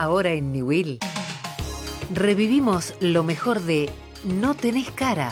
Ahora en Newell revivimos lo mejor de No tenés cara.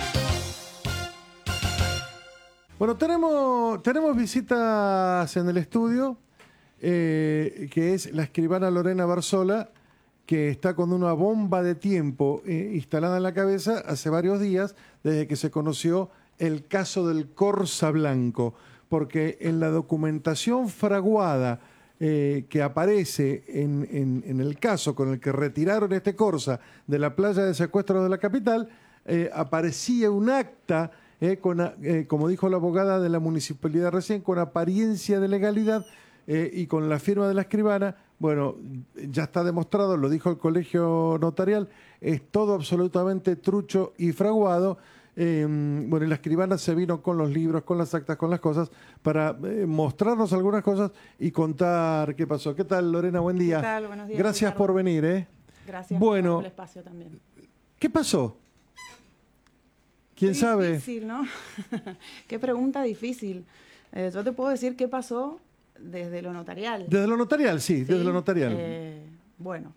Bueno, tenemos visitas en el estudio, que es la escribana Lorena Barzola, que está con una bomba de tiempo instalada en la cabeza hace varios días, desde que se conoció el caso del Corsa Blanco, porque en la documentación fraguada que aparece en el caso con el que retiraron este Corsa de la playa de secuestro de la capital, aparecía un acta, como dijo la abogada de la municipalidad recién, con apariencia de legalidad y con la firma de la escribana. Bueno, ya está demostrado, lo dijo el colegio notarial, es todo absolutamente trucho y fraguado. Bueno, y la escribana se vino con los libros, con las actas, con las cosas, para mostrarnos algunas cosas y contar qué pasó. ¿Qué tal, Lorena? Buen día. ¿Qué tal? Buenos días. Gracias por venir. Gracias bueno, por el espacio también. ¿Qué pasó? ¿Quién sabe? Difícil, ¿no? Qué pregunta difícil. Yo te puedo decir qué pasó desde lo notarial. Desde lo notarial, sí, desde lo notarial. Bueno,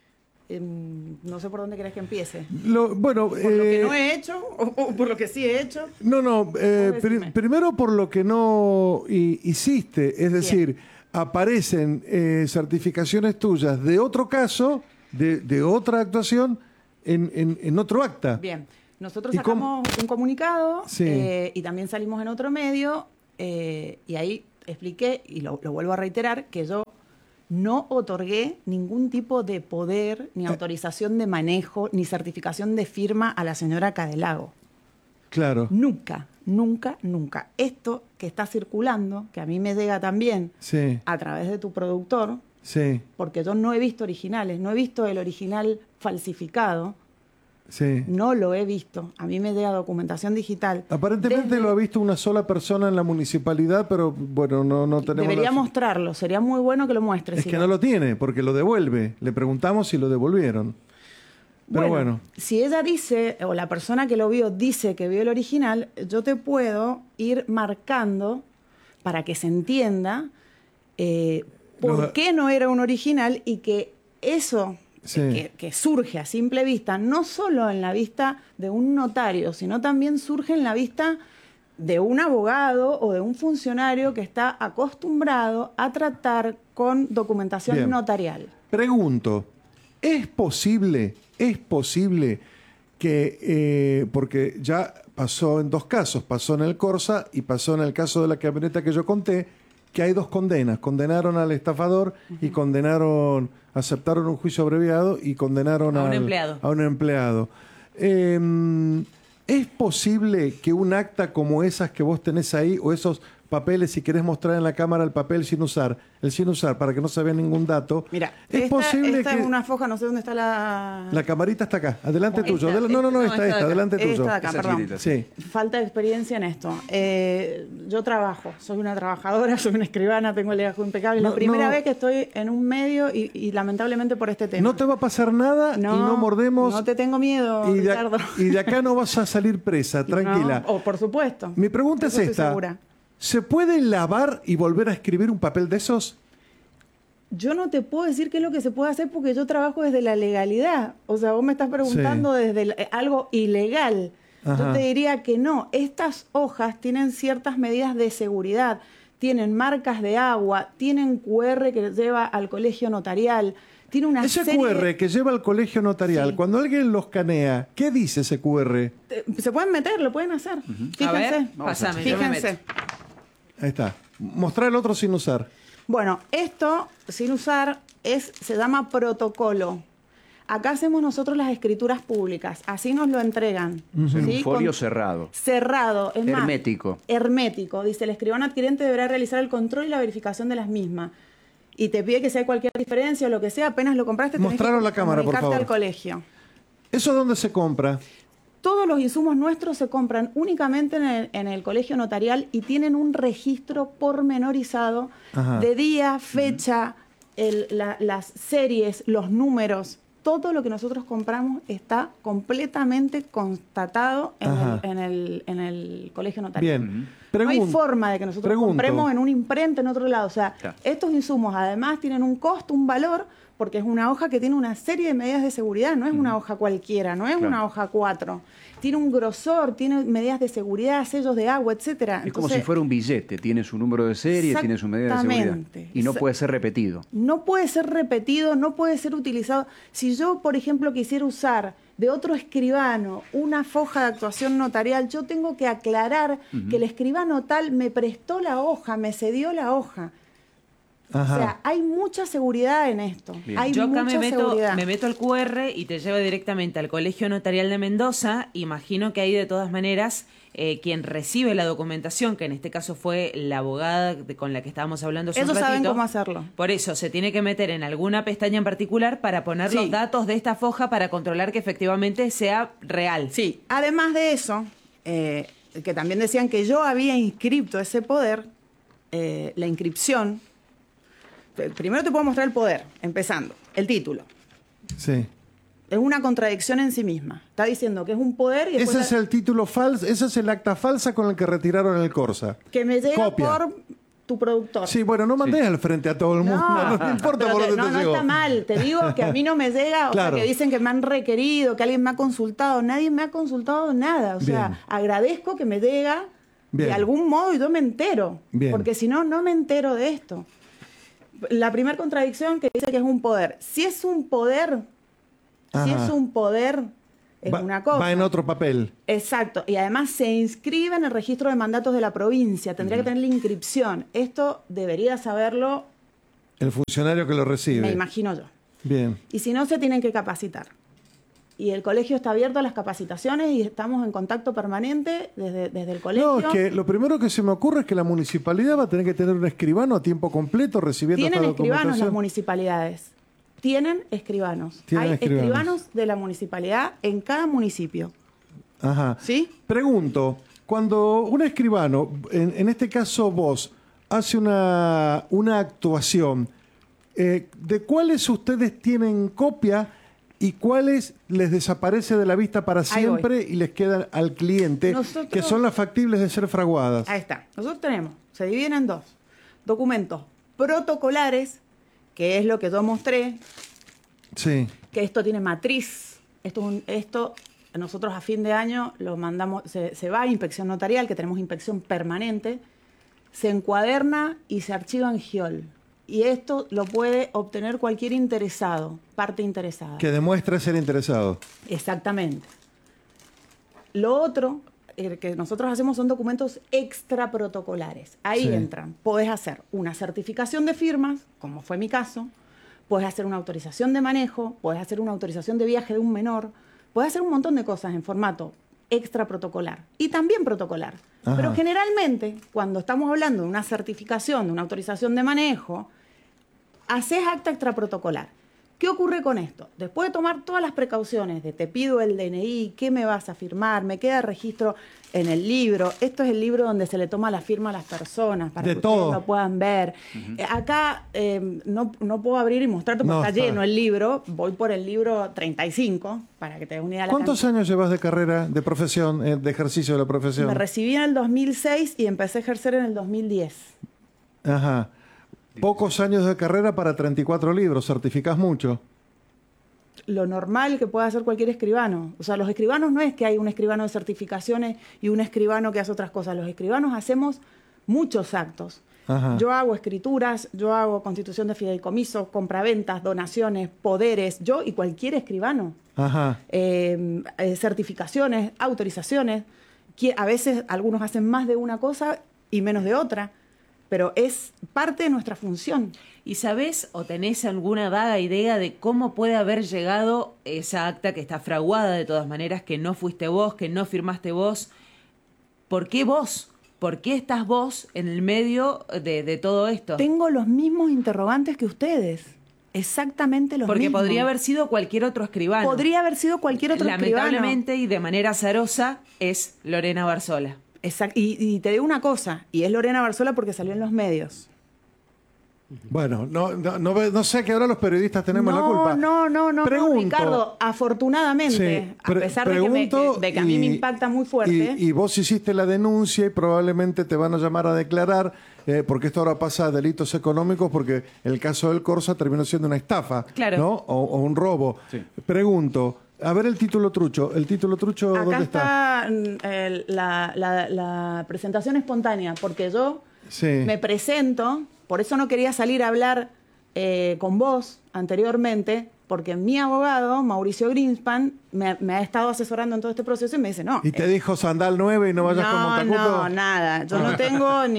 no sé por dónde querés que empiece. ¿Por Bueno, lo que no he hecho o por lo que sí he hecho? No, primero por lo que no hiciste, es decir, aparecen certificaciones tuyas de otro caso, de otra actuación, en otro acta. Bien, nosotros sacamos un comunicado, sí, y también salimos en otro medio, y ahí expliqué, y lo vuelvo a reiterar, que yo no otorgué ningún tipo de poder, ni autorización de manejo, ni certificación de firma a la señora Cadelago. Claro. Nunca, nunca, nunca. Esto que está circulando, que a mí me llega también a través de tu productor, porque yo no he visto originales, no he visto el original falsificado. No lo he visto. A mí me llega documentación digital. Aparentemente lo ha visto una sola persona en la municipalidad, pero bueno, no tenemos... Debería mostrarlo. Sería muy bueno que lo muestre. Es que no lo tiene, porque lo devuelve. Le preguntamos si lo devolvieron. Pero bueno. Si ella dice, o la persona que lo vio dice que vio el original, yo te puedo ir marcando para que se entienda por qué no era un original y que eso... Que surge a simple vista, no solo en la vista de un notario, sino también surge en la vista de un abogado o de un funcionario que está acostumbrado a tratar con documentación notarial. Pregunto, ¿es posible que, porque ya pasó en dos casos, pasó en el Corsa y pasó en el caso de la camioneta que yo conté, que hay dos condenas, condenaron al estafador y aceptaron un juicio abreviado y condenaron a un empleado. ¿Es posible que un acta como esas que vos tenés ahí, o esos papeles, si querés mostrar en la cámara el papel sin usar, para que no se vea ningún dato? Mira, es posible esta que... es una foja, no sé dónde está la... La camarita está acá, adelante tuyo. Esta, adelante tuyo. Esta de acá, perdón. Sí. Falta de experiencia en esto. Yo trabajo, soy una trabajadora, soy una escribana, tengo el legajo impecable. La primera vez que estoy en un medio y lamentablemente por este tema. No te va a pasar nada y no mordemos. No te tengo miedo, Ricardo. Y de acá no vas a salir presa, tranquila. No, por supuesto. Mi pregunta es esta. ¿Se puede lavar y volver a escribir un papel de esos? Yo no te puedo decir qué es lo que se puede hacer porque yo trabajo desde la legalidad. O sea, vos me estás preguntando desde algo ilegal. Ajá. Yo te diría que no. Estas hojas tienen ciertas medidas de seguridad. Tienen marcas de agua, tienen QR que lleva al colegio notarial. Tiene una ese QR que lleva al colegio notarial, cuando alguien los escanea, ¿qué dice ese QR? Se pueden meter, lo pueden hacer. Fíjense. A ver, pásame, fíjense. Ahí está. Mostrar el otro sin usar. Bueno, esto sin usar se llama protocolo. Acá hacemos nosotros las escrituras públicas. Así nos lo entregan. En un folio cerrado. Cerrado. Es hermético. Más, hermético. Dice, el escribano adquirente deberá realizar el control y la verificación de las mismas. Y te pide que si hay cualquier diferencia o lo que sea, apenas lo compraste, tenés que la cámara, por favor. al colegio. ¿Eso dónde se compra? Todos los insumos nuestros se compran únicamente en el colegio notarial y tienen un registro pormenorizado de día, fecha, las series, los números. Todo lo que nosotros compramos está completamente constatado en el colegio notarial. Bien. No hay forma de que nosotros compremos en una imprenta en otro lado. O sea, estos insumos además tienen un costo, un valor, porque es una hoja que tiene una serie de medidas de seguridad. No es una hoja cualquiera, no es una hoja 4. Tiene un grosor, tiene medidas de seguridad, sellos de agua, etcétera. Es como si fuera un billete, tiene su número de serie, tiene su medida de seguridad. Y no puede ser repetido. No puede ser repetido, no puede ser utilizado. Si yo, por ejemplo, quisiera usar de otro escribano una foja de actuación notarial, yo tengo que aclarar que el escribano tal me prestó la hoja, me cedió la hoja. Ajá. O sea, hay mucha seguridad en esto. Hay Yo acá mucha seguridad. me meto al QR y te lleva directamente al Colegio Notarial de Mendoza. Imagino que ahí de todas maneras quien recibe la documentación, que en este caso fue la abogada con la que estábamos hablando hace un ratito. Ellos saben cómo hacerlo. Por eso se tiene que meter en alguna pestaña en particular para poner los datos de esta foja para controlar que efectivamente sea real. Sí, además de eso, que también decían que yo había inscripto ese poder, la inscripción. Primero te puedo mostrar el poder, empezando. El título. Sí. Es una contradicción en sí misma. Está diciendo que es un poder y después... Ese es el título falso, ese es el acta falsa con el que retiraron el Corsa. Que me llega Copia. por tu productor. Sí, bueno, no mandes al frente a todo el mundo, no importa por dónde te llegó. No está mal, te digo que a mí no me llega, o sea, que dicen que me han requerido, que alguien me ha consultado. Nadie me ha consultado nada. O sea, agradezco que me llega de algún modo y yo me entero. Porque si no, no me entero de esto. La primera contradicción que dice que es un poder. Si es un poder, es una cosa. Va en otro papel. Exacto. Y además se inscribe en el registro de mandatos de la provincia. Tendría que tener la inscripción. Esto debería saberlo el funcionario que lo recibe. Me imagino yo. Bien. Y si no, se tienen que capacitar. Y el colegio está abierto a las capacitaciones y estamos en contacto permanente desde el colegio. No, es que lo primero que se me ocurre es que la municipalidad va a tener que tener un escribano a tiempo completo recibiendo esta documentación. Tienen escribanos las municipalidades. Tienen escribanos. Hay escribanos de la municipalidad en cada municipio. Ajá. ¿Sí? Pregunto, cuando un escribano, en este caso vos, hace una actuación, ¿de cuáles ustedes tienen copia y cuáles les desaparece de la vista para siempre y les quedan al cliente, que son las factibles de ser fraguadas? Ahí está. Nosotros tenemos, se dividen en dos. Documentos protocolares, que es lo que yo mostré. Sí. Que esto tiene matriz. Esto nosotros a fin de año lo mandamos, se va a inspección notarial, que tenemos inspección permanente, se encuaderna y se archiva en GIOL. Y esto lo puede obtener cualquier interesado, parte interesada. Que demuestre ser interesado. Exactamente. Lo otro que nosotros hacemos son documentos extraprotocolares. Ahí entran. Podés hacer una certificación de firmas, como fue mi caso. Podés hacer una autorización de manejo. Podés hacer una autorización de viaje de un menor. Podés hacer un montón de cosas en formato extraprotocolar y también protocolar. Ajá. Pero generalmente, cuando estamos hablando de una certificación, de una autorización de manejo, haces acta extraprotocolar. ¿Qué ocurre con esto? Después de tomar todas las precauciones de te pido el DNI, ¿qué me vas a firmar? Me queda registro en el libro. Esto es el libro donde se le toma la firma a las personas para que ustedes lo puedan ver. Acá no puedo abrir y mostrarte porque está lleno el libro. Voy por el libro 35 para que te des una idea de la ¿Cuántos años llevas de carrera, de profesión, de ejercicio de la profesión? Me recibí en el 2006 y empecé a ejercer en el 2010. Ajá. Pocos años de carrera para 34 libros, certificás mucho. Lo normal que puede hacer cualquier escribano. O sea, los escribanos no es que hay un escribano de certificaciones y un escribano que hace otras cosas. Los escribanos hacemos muchos actos. Ajá. Yo hago escrituras, yo hago constitución de fideicomiso, compraventas, donaciones, poderes, yo y cualquier escribano. Ajá. Certificaciones, autorizaciones. A veces algunos hacen más de una cosa y menos de otra. Pero es parte de nuestra función. ¿Y sabés o tenés alguna vaga idea de cómo puede haber llegado esa acta que está fraguada de todas maneras, que no fuiste vos, que no firmaste vos? ¿Por qué vos? ¿Por qué estás vos en el medio de todo esto? Tengo los mismos interrogantes que ustedes. Exactamente los mismos. Porque podría haber sido cualquier otro escribano. Podría haber sido cualquier otro escribano. Lamentablemente y de manera azarosa es Lorena Barzola. Exacto. Y te digo una cosa, y es Lorena Barzola porque salió en los medios. Bueno, no sé que ahora los periodistas tenemos la culpa. No, Ricardo, afortunadamente, a pesar de que a mí me impacta muy fuerte. Y vos hiciste la denuncia y probablemente te van a llamar a declarar, porque esto ahora pasa a delitos económicos, porque el caso del Corsa terminó siendo una estafa, claro, ¿no? O un robo. Sí. Pregunto, a ver el título trucho. ¿El título trucho acá dónde está? La presentación espontánea, porque yo me presento. Por eso no quería salir a hablar con vos anteriormente, porque mi abogado, Mauricio Greenspan, me ha estado asesorando en todo este proceso y me dice, no. ¿Y te dijo sandal 9 y no vayas con Montacuto? No, nada. Yo no tengo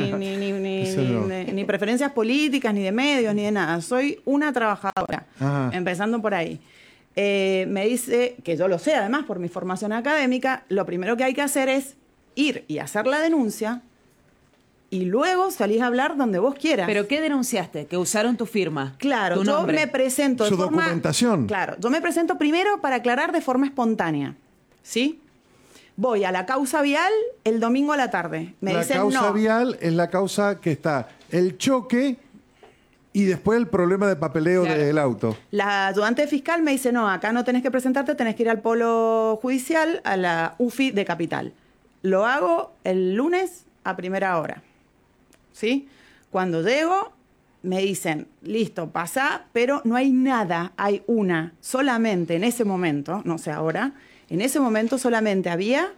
ni preferencias políticas, ni de medios, ni de nada. Soy una trabajadora, empezando por ahí. Me dice, que yo lo sé además por mi formación académica, lo primero que hay que hacer es ir y hacer la denuncia, y luego salís a hablar donde vos quieras. ¿Pero qué denunciaste? Que usaron tu firma. Claro, tu nombre. Yo me presento de su forma... documentación. Claro, yo me presento primero para aclarar de forma espontánea, ¿sí? Voy a la causa vial el domingo a la tarde. Me dicen no. La causa vial es la causa que está el choque y después el problema de papeleo del auto. La ayudante fiscal me dice, no, acá no tenés que presentarte, tenés que ir al polo judicial, a la UFI de Capital. Lo hago el lunes a primera hora. ¿Sí? Cuando llego, me dicen, listo, pasa, pero no hay nada, hay solamente en ese momento, no sé ahora, en ese momento solamente había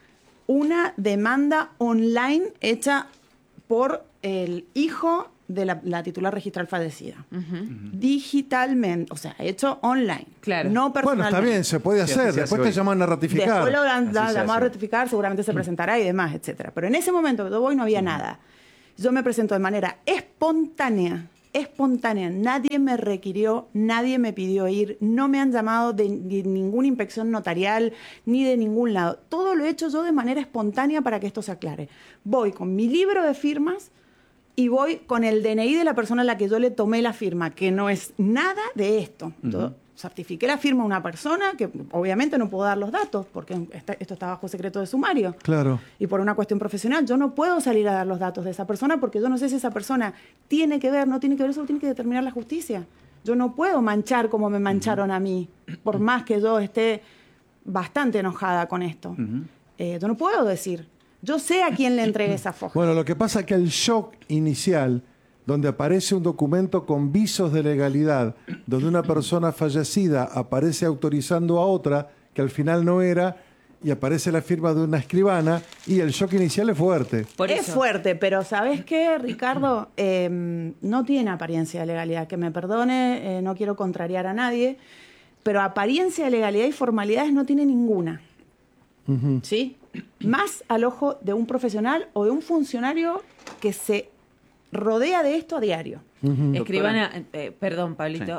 una demanda online hecha por el hijo de la titular registral fallecida. Digitalmente, o sea, hecho online. Claro. No personalmente. Bueno, está bien, se puede hacer. Después te llaman a ratificar. Después lo llaman a ratificar, seguramente se presentará y demás, etcétera. Pero en ese momento que yo voy no había nada. Yo me presento de manera espontánea. Nadie me requirió, nadie me pidió ir, no me han llamado de ninguna inspección notarial, ni de ningún lado. Todo lo he hecho yo de manera espontánea para que esto se aclare. Voy con mi libro de firmas y voy con el DNI de la persona a la que yo le tomé la firma, que no es nada de esto. Yo certifiqué la firma a una persona que obviamente no puedo dar los datos porque esto está bajo secreto de sumario. Claro. Y por una cuestión profesional yo no puedo salir a dar los datos de esa persona porque yo no sé si esa persona tiene que ver, no tiene que ver, eso lo tiene que determinar la justicia. Yo no puedo manchar como me mancharon a mí, por más que yo esté bastante enojada con esto. Yo no puedo decir. Yo sé a quién le entregué esa foja. Bueno, lo que pasa es que el shock inicial, donde aparece un documento con visos de legalidad, donde una persona fallecida aparece autorizando a otra, que al final no era, y aparece la firma de una escribana, y el shock inicial es fuerte. Es fuerte, pero ¿sabes qué, Ricardo? No tiene apariencia de legalidad. Que me perdone, no quiero contrariar a nadie, pero apariencia de legalidad y formalidades no tiene ninguna. ¿Sí? Más al ojo de un profesional o de un funcionario que se rodea de esto a diario. Escribana, perdón, Pablito,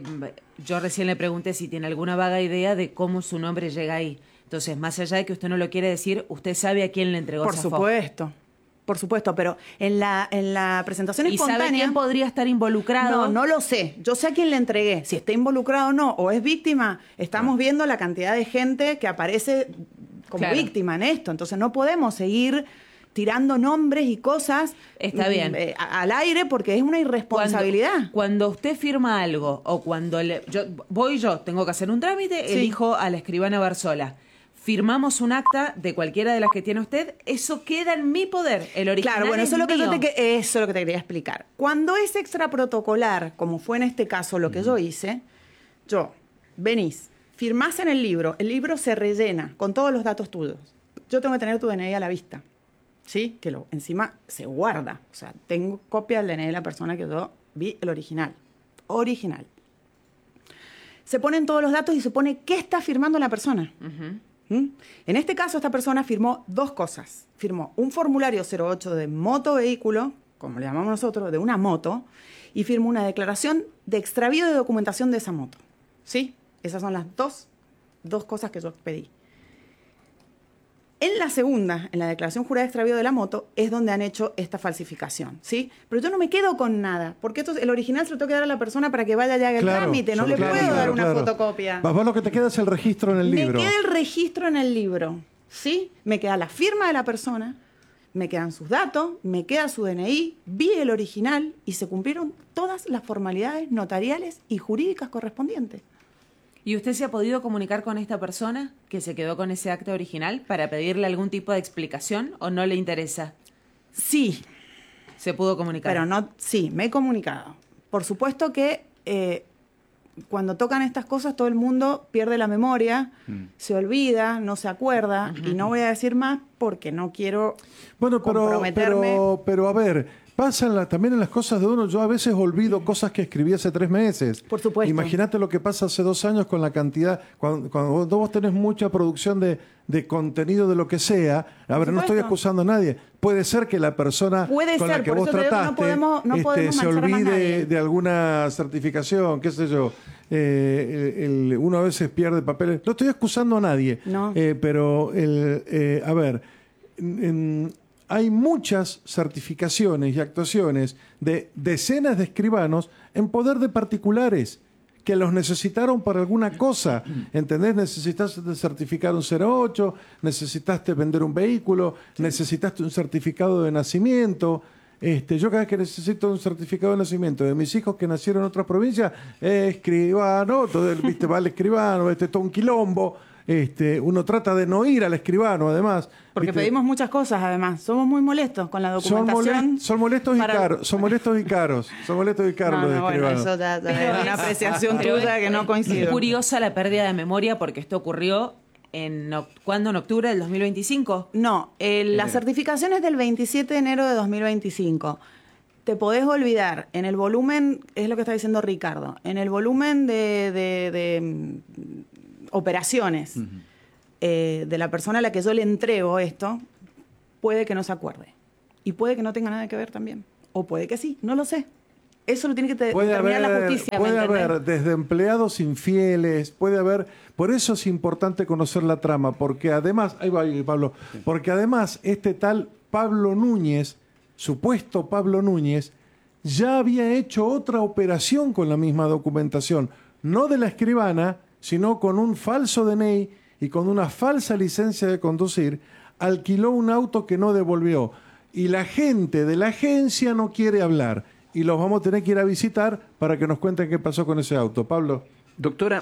yo recién le pregunté si tiene alguna vaga idea de cómo su nombre llega ahí. Entonces, más allá de que usted no lo quiere decir, usted sabe a quién le entregó esa foja. Por supuesto, pero en la presentación espontánea... ¿Y sabe quién podría estar involucrado? No lo sé. Yo sé a quién le entregué. Si está involucrado o no, o es víctima, estamos viendo la cantidad de gente que aparece como víctima en esto. Entonces no podemos seguir tirando nombres y cosas Está bien. Al aire porque es una irresponsabilidad. Cuando usted firma algo o cuando yo tengo que hacer un trámite, elijo a la escribana Barzola. Firmamos un acta de cualquiera de las que tiene usted, eso queda en mi poder. El original claro, bueno, eso es lo mío. Eso es lo que te quería explicar. Cuando es extraprotocolar, como fue en este caso lo que yo hice, venís, firmás en el libro se rellena con todos los datos tuyos. Yo tengo que tener tu DNI a la vista, ¿sí? Que encima se guarda. O sea, tengo copia del DNI de la persona que yo vi, el original. Se ponen todos los datos y se pone qué está firmando la persona. En este caso, esta persona firmó dos cosas. Firmó un formulario 08 de motovehículo, como le llamamos nosotros, de una moto, y firmó una declaración de extravío de documentación de esa moto. ¿Sí? Esas son las dos cosas que yo pedí. En la segunda, en la declaración jurada de extravío de la moto, es donde han hecho esta falsificación, ¿sí? Pero yo no me quedo con nada, porque el original se lo tengo que dar a la persona para que vaya ya al trámite, no le puedo dar una fotocopia. Vos lo que te queda es el registro en el libro. Me queda el registro en el libro, ¿sí? Me queda la firma de la persona, me quedan sus datos, me queda su DNI, vi el original y se cumplieron todas las formalidades notariales y jurídicas correspondientes. ¿Y usted se ha podido comunicar con esta persona que se quedó con ese acta original para pedirle algún tipo de explicación o no le interesa? Sí. ¿Se pudo comunicar? Pero no, sí, me he comunicado. Por supuesto que cuando tocan estas cosas todo el mundo pierde la memoria, se olvida, no se acuerda, y no voy a decir más porque no quiero comprometerme. Pero a ver, pasan también en las cosas de uno. Yo a veces olvido cosas que escribí hace 3 meses. Por supuesto. Imagínate lo que pasa hace 2 años con la cantidad. Cuando vos tenés mucha producción de contenido de lo que sea. A ver, no estoy acusando a nadie. Puede ser que la persona con la que vos trataste no podemos se olvide de alguna certificación, qué sé yo. Uno a veces pierde papeles. No estoy acusando a nadie. No. Pero, a ver... hay muchas certificaciones y actuaciones de decenas de escribanos en poder de particulares que los necesitaron para alguna cosa, ¿entendés? Necesitaste certificar un 08, necesitaste vender un vehículo, necesitaste un certificado de nacimiento. Yo cada vez que necesito un certificado de nacimiento de mis hijos que nacieron en otras provincias, escribano, viste, va al escribano, es todo un quilombo. Uno trata de no ir al escribano, además. Porque ¿viste? pedimos muchas cosas, además. Somos muy molestos con la documentación. Son molestos y caros. Son molestos y caros. Son molestos y caros los escribanos. Eso ya es una apreciación tuya que no coincide. Es curiosa la pérdida de memoria porque esto ocurrió ¿cuándo? ¿En octubre del 2025? No, la certificación es del 27 de enero de 2025. Te podés olvidar, en el volumen, es lo que está diciendo Ricardo, en el volumen de operaciones de la persona a la que yo le entrego esto, puede que no se acuerde. Y puede que no tenga nada que ver también. O puede que sí, no lo sé. Eso lo tiene que determinar la justicia. Puede haber desde empleados infieles, puede haber... Por eso es importante conocer la trama, porque además... Ahí va, Pablo. Sí. Porque además este tal Pablo Núñez, supuesto Pablo Núñez, ya había hecho otra operación con la misma documentación. No de la escribana, sino con un falso DNI y con una falsa licencia de conducir, alquiló un auto que no devolvió. Y la gente de la agencia no quiere hablar. Y los vamos a tener que ir a visitar para que nos cuenten qué pasó con ese auto. Pablo. Doctora,